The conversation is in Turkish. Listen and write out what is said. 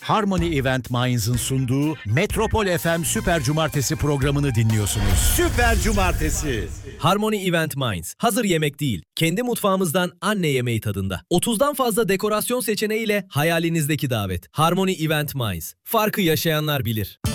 Harmony Event Minds'ın sunduğu Metropol FM Süper Cumartesi programını dinliyorsunuz. Süper Cumartesi. Harmony Event Minds. Hazır yemek değil, kendi mutfağımızdan anne yemeği tadında. 30'dan fazla dekorasyon seçeneğiyle hayalinizdeki davet. Harmony Event Minds. Farkı yaşayanlar bilir.